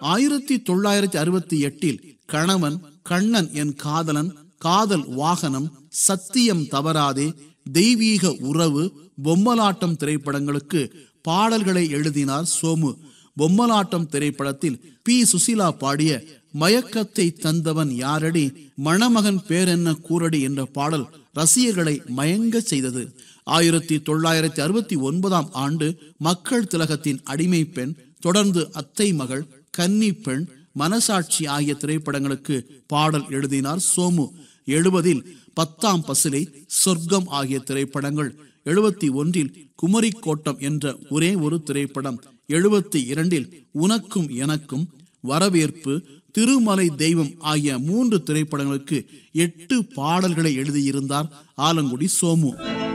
1968 கணவன், கண்ணன் என் காதலன், காதல் வாகனம், சத்தியம் தவறாதே, தெய்வீக உறவு, பொம்மலாட்டம் திரைப்படங்களுக்கு பாடல்களை எழுதினார் சோமு. பொம்மலாட்டம் திரைப்படத்தில் பி. சுசீலா பாடிய மயக்கத்தை தந்தவன் யாரடி, மணமகன் பேரென்ன கூரடி என்ற பாடல் ரசிகர்களை மயங்க செய்தது. 1969 ஆண்டு மக்கள் திலகத்தின் அடிமை பெண், தொடர்ந்து அத்தை மகள், கன்னி பெண், மனசாட்சி ஆகிய திரைப்படங்களுக்கு பாடல் எழுதினார் சோமு. 70 10ஆம் பசிலை, சொர்க்கம் ஆகிய திரைப்படங்கள். 71 குமரி கோட்டம் என்ற ஒரே ஒரு திரைப்படம். 72 உனக்கும் எனக்கும், வரவேற்பு, திருமலை தெய்வம் ஆகிய 3 திரைப்படங்களுக்கு 8 பாடல்களை எழுதியிருந்தார் ஆலங்குடி சோமு.